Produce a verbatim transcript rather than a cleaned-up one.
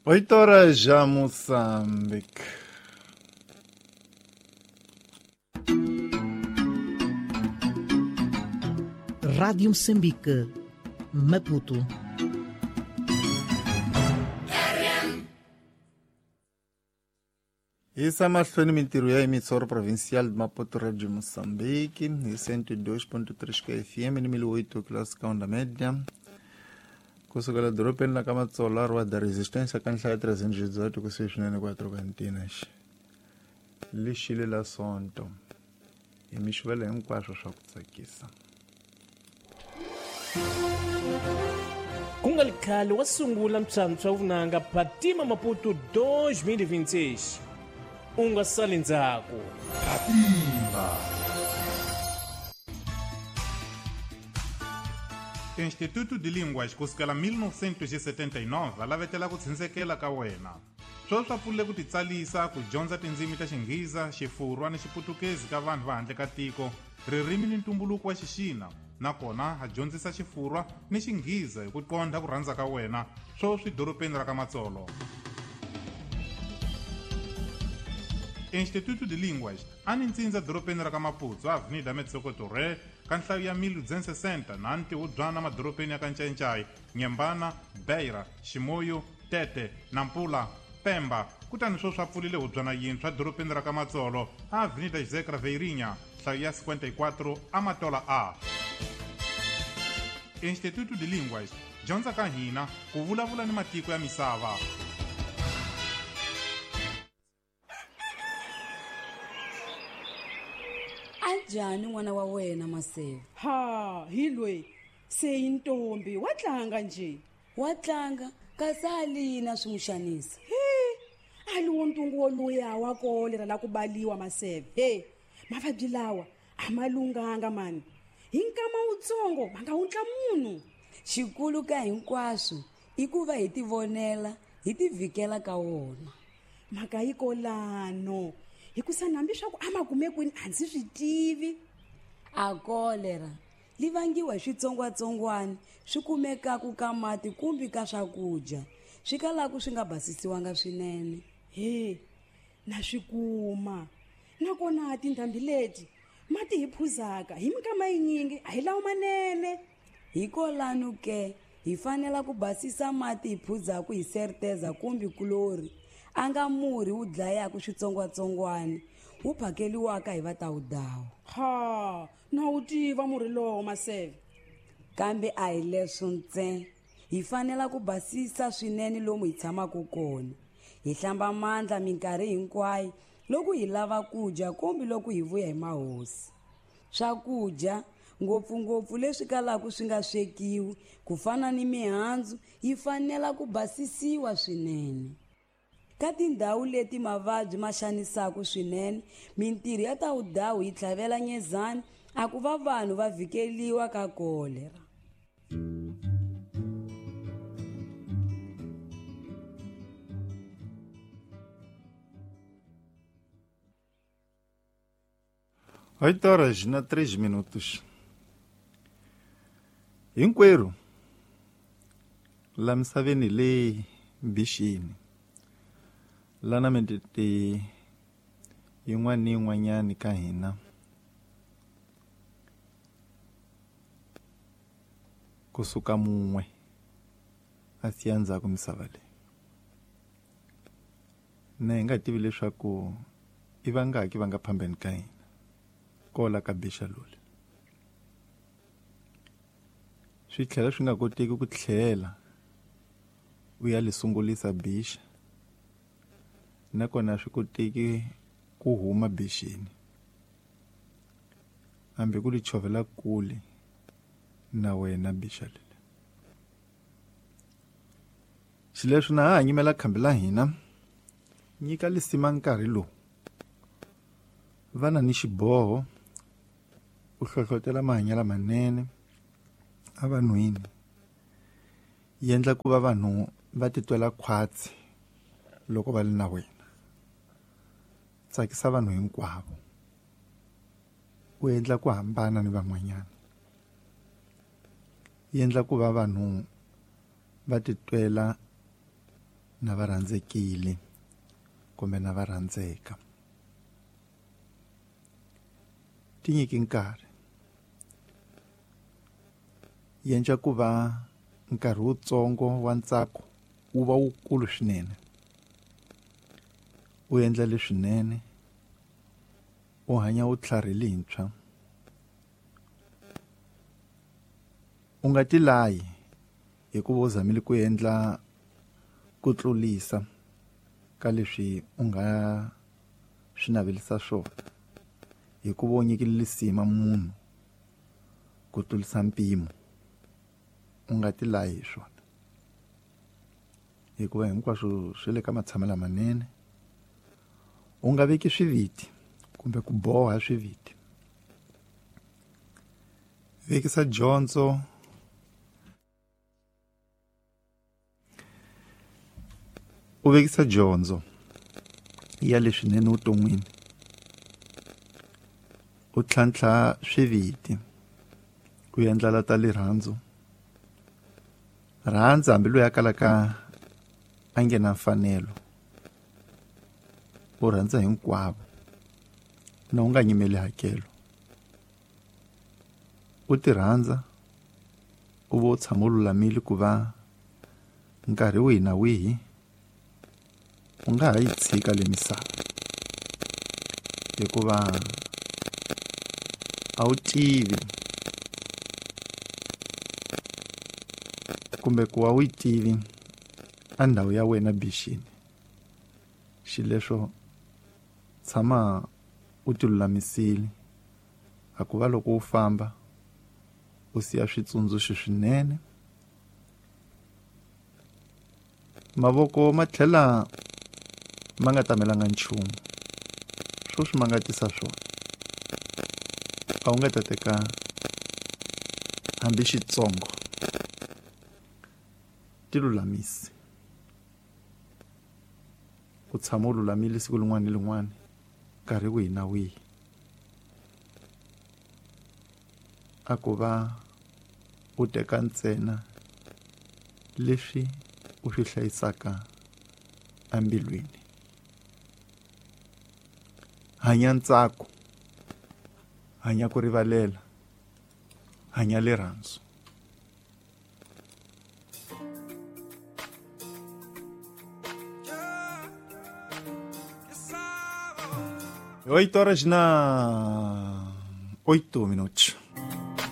oito horas já, Moçambique. Rádio Moçambique, Maputo. Isso é mais fã mentira, é a emissora provincial de Maputo, Rádio Moçambique, e cento e dois ponto três K F M, em mil e oito, classificação da média. Kusukela dorobheni la Kamatsolo rwa da resistência kanhlaya trezentos e dezoito kuseshinene quatro cantinas lixile la sonto hi mixivelo hinkwaswo swa ku tsakisa. Ku nga likhale wa sungula ntshantshwa wa vunanga Patima Maputo dois mil e vinte e seis u nga sali ndzhaku. Patima Instituto de Línguas kusukela mil novecentos e setenta e nove lavetela ku tshindzeleka ka wena swo swa pfulile ku titsalisa ku dyondza tindzimi ta Xingheza, Xifurwa ni Xiputukezi ka vanhu va handle ka tiko, ririmi ni ntumbuluko wa Xixina, nakona ha dyondzisa Xifurwa ni Xingheza hi ku qondha ku rhandza ka wena swo swi doropeni ra Kamatsolo. Instituto de Línguas a ni ntsindza doropeni ra Maputo, Avenida Metsokoto Re, ka nhlayo ya mil duzentos e sessenta na ntivudzwana madoropeni ya ka Ncancai, Nyembana, Beira, Ximoyo, Tete, Nampula, Pemba, kutani swo swa pfulile hubyana yintshwa doropeni ra Kamatsolo, Avenida José Craveirinha, nhlayo ya cinquenta e quatro, Amatola A. Instituto de Línguas, dyondza ka hina ku vulavula ni matiko ya misava. Anjani n'wana wa wena Maseve? Ha, hilwe se intombi wa tlanga nje. Wa tlanga kasi alina swin'wishanisa. He, aliwo ntungu wo luya wa kolera la ku baliwa Maseve. He, mavabyi lawa a ma lunganga mani. Hi nkama wutsongo ma nga wutla munhu. Xikulu ka hinkwaswo i ku va hi ti vonela hi ti vikela ka wona. Mhaka yi kolano. Hikusa nambi swa ku amagumekwini a ndzi swi tivi. A kolera li vangiwa hi switsongwatsongwana swi kumekaka ka mati kumbe ka swakudya swi kalaku swi nga basisiwanga swinene. He, na swi kuma nakona tindhambi leti mati hi phuzaka hi mikama yinyingi a hi lawa manene. Hikolano ke hi fanela ku basisa mati hi phuzaku hi serteza kumbe kulori anga murhi wu dlayaka switsongwatsongwana wu phakeliwaka hi vatawudawu. Ha, na wu tiva murhi lowo Maseve. Kambe a hi leswo ntsena, hi fanela ku basisa swinene lomu hi tshamaku kona. Hi hlamba mandla minkarhi hinkwayo loko hi lava kudya kumbe loko hi vuya hi mahosi. Swakudya ngopfungopfu leswi kalaku swi nga swekiwi ku fana ni mihandzu yi fanela ku basisiwa swinene. Ka tindhawu leti mavabyi ma xanisaka swinene, mintirho ya tawudawu yi tlhavela nyezani a ku va vanhu va vikeliwa ka kolera. oito horas na três minutos. Hinkwerhu la misaveni le Bixini lana mitete yin'wana ni yin'wanyani ka hina kusuka mun'we a siya ndzhaku misava leyi na hi nga tivi leswaku i vangaki va nga phambeni ka hina kola ka bixa lule. Swi tlhela swi nga koteki ku tlhela u ya li sungulisa bixa nakona swi koteki ku huma bixini hambi ku li chovela kule na wena bixa lile. Xileswi na ha hanyimela khambi la hina nyika lisima nkarhi lowu vana ni xiboho u hlohlotela mahanyelo manene a vanhwini yi endla ku va vanhu va titwela khwatsi loko va li na wena. Tsakisa vanhu hinkwavo u endla ku hambana ni van'wanyana, yi endla ku va vanhu va titwela na va rhandzekile kumbe na va rhandzeka. Ti nyiki nkarhi, yenja ku va nkarhi wutsongo wa ntsako wu va wukulu swinene. U endla leswinene, u hanya u tlharihile hintshwa. U nga ti layi hikuva u zamile ku endla ku tlulisa ka leswi u nga swi navelisa swona, hikuva u nyikile lisima munhu ku tlulisa mpimo. U nga ti layi hi swona, hikuva hinkwaswo swi le ka matshamo lamanene. U nga veki swiviti kumbe ku boha swiviti. Vekisa dyondzo u vekisa dyondzo ya leswinene vuton'wini. U tlhantlha swiviti, u endlela ta rirhandzu. Rhandza hambi loyi a kalaka a nghena mfanelo. U rhandza hinkwavo na u nga nyimeli hakelo. U ti rhandza, u va u tshama u lulamile ku va nkarhi wihi na wihi u nga ha yi tshika le misava, hikuva a wu tivi kumbe ku wa wu yi tivi a ndhawu ya wena bixini. Xileswo tshama u ti lulamisile, a ku va loko u famba u siya switsundzuxo swinene. Mavoko ma tlhela ma nga tamelanga nchumu, swo swi ma nga tisa swona. A wu nga ta teka hambi xitsongo. Ti lulamise, u tshama u lulamile siku lin'wana na lin'wana, nkarhi wihi na wihi. A ku va u teka ntsena leswi u swi hlayisaka embilwini. Hanya ntsako, hanya ku rivalela, hanya rirhandzu. oito horas na oito minutos.